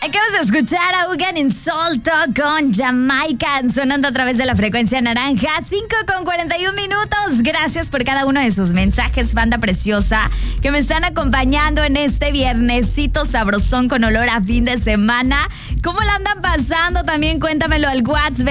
Acabas de escuchar a Ugan Insolto con Jamaica, sonando a través de la frecuencia naranja, 5:41. Gracias por cada uno de sus mensajes, banda preciosa, que me están acompañando en este viernesito sabrosón con olor a fin de semana. ¿Cómo la andan pasando? También cuéntamelo al WhatsApp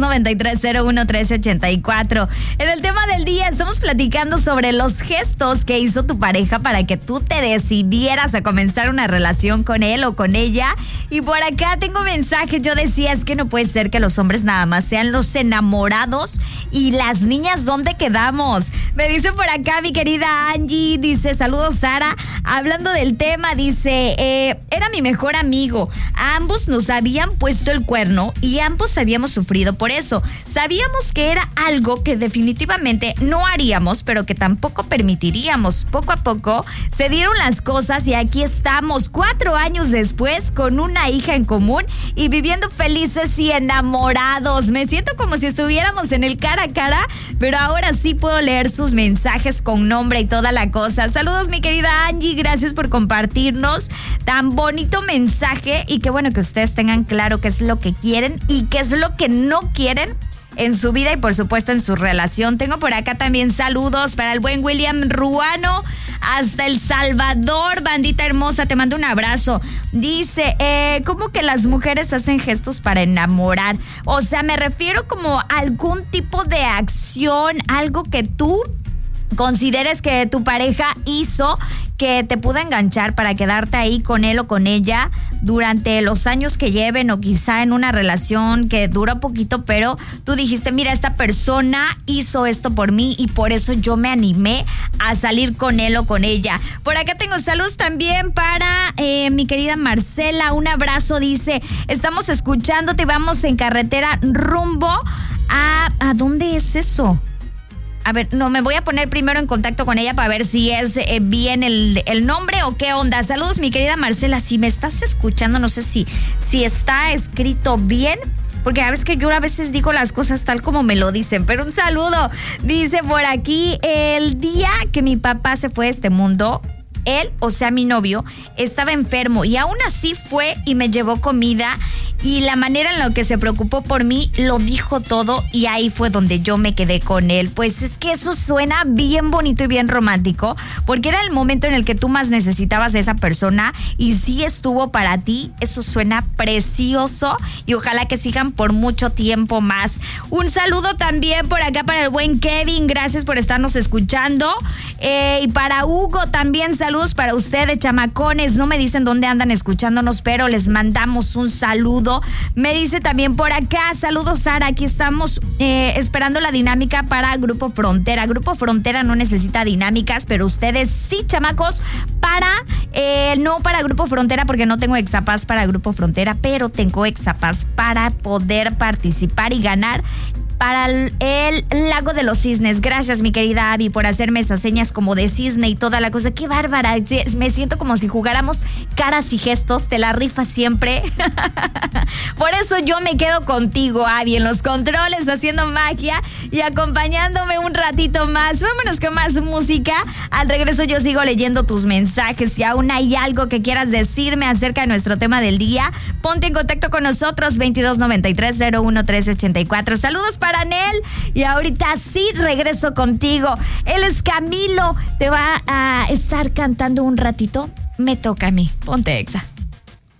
2293-01-1384. En el tema del día estamos platicando sobre los gestos que hizo tu pareja para que tú te decidieras a comenzar una relación con él o con ella. Y por acá tengo mensajes. Yo decía, es que no puede ser que los hombres nada más sean los enamorados y las niñas, ¿dónde quedamos? Me dice por acá mi querida Angie, dice, saludos Sara, hablando del tema, dice, era mi mejor amigo, a ambos nos habían puesto el cuerno y ambos habíamos sufrido por eso. Sabíamos que era algo que definitivamente no haríamos, pero que tampoco permitiríamos. Poco a poco se dieron las cosas y aquí estamos 4 años después con una hija en común y viviendo felices y enamorados. Me siento como si estuviéramos en el cara a cara, pero ahora sí puedo leer sus mensajes con nombre y toda la cosa. Saludos mi querida Angie, gracias por compartirnos tan bonito mensaje y qué bueno que ustedes tengan claro qué es lo que quieren y qué es lo que no quieren en su vida y por supuesto en su relación. Tengo por acá también saludos para el buen William Ruano hasta El Salvador, bandita hermosa, te mando un abrazo. Dice, ¿cómo que las mujeres hacen gestos para enamorar? O sea, me refiero como a algún tipo de acción, algo que tú consideres que tu pareja hizo que te pudo enganchar para quedarte ahí con él o con ella durante los años que lleven o quizá en una relación que dura poquito, pero tú dijiste, mira, esta persona hizo esto por mí y por eso yo me animé a salir con él o con ella. Por acá tengo saludos también para mi querida Marcela, un abrazo, dice, estamos escuchándote, vamos en carretera rumbo ¿a dónde es eso? A ver, no, me voy a poner primero en contacto con ella para ver si es bien el nombre o qué onda. Saludos, mi querida Marcela. Si me estás escuchando, no sé si está escrito bien, porque a veces que yo a veces digo las cosas tal como me lo dicen. Pero un saludo. Dice por aquí, el día que mi papá se fue de este mundo, él, o sea, mi novio, estaba enfermo y aún así fue y me llevó comida. Y la manera en la que se preocupó por mí lo dijo todo y ahí fue donde yo me quedé con él. Pues es que eso suena bien bonito y bien romántico porque era el momento en el que tú más necesitabas de esa persona y sí estuvo para ti. Eso suena precioso y ojalá que sigan por mucho tiempo más. Un saludo también por acá para el buen Kevin. Gracias por estarnos escuchando. Y para Hugo también saludos para ustedes, chamacones. No me dicen dónde andan escuchándonos, pero les mandamos un saludo. Me dice también por acá, saludos Sara, aquí estamos esperando la dinámica para Grupo Frontera. Grupo Frontera no necesita dinámicas, pero ustedes sí, chamacos, no para Grupo Frontera porque no tengo Exapass para Grupo Frontera, pero tengo Exapass para poder participar y ganar para el Lago de los Cisnes. Gracias, mi querida Abby, por hacerme esas señas como de cisne y toda la cosa. ¡Qué bárbara! Me siento como si jugáramos caras y gestos. Te la rifas siempre. Por eso yo me quedo contigo, Abby, en los controles, haciendo magia y acompañándome un ratito más. Vámonos con más música. Al regreso yo sigo leyendo tus mensajes. Si aún hay algo que quieras decirme acerca de nuestro tema del día, ponte en contacto con nosotros, 2293-01-1384. Saludos para Anel y ahorita sí regreso contigo. Él es Camilo, te va a estar cantando un ratito. Me toca a mí. Ponte Exa.